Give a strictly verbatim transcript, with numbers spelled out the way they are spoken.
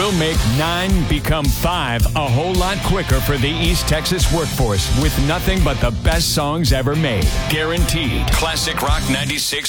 We'll make nine become five a whole lot quicker for the East Texas workforce with nothing but the best songs ever made. Guaranteed. Classic Rock ninety-six.